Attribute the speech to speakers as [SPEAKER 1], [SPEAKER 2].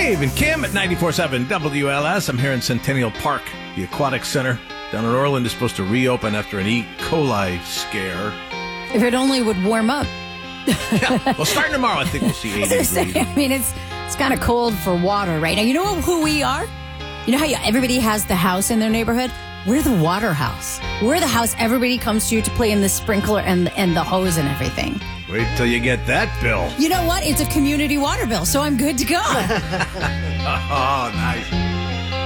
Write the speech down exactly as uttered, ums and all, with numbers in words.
[SPEAKER 1] Dave and Kim at ninety-four point seven W L S. I'm here in Centennial Park. The Aquatic Center down in Orland is supposed to reopen after an E. coli scare.
[SPEAKER 2] If it only would warm up.
[SPEAKER 1] Yeah, well, starting tomorrow, I think we'll see eighty degrees.
[SPEAKER 2] I mean, it's it's kind of cold for water right now. You know who we are? You know how you, everybody has the house in their neighborhood? We're the water house. We're the house everybody comes to to play in the sprinkler and, and the hose and everything.
[SPEAKER 1] Wait till you get that bill.
[SPEAKER 2] You know what? It's a community water bill, so I'm good to go.
[SPEAKER 1] Oh, nice.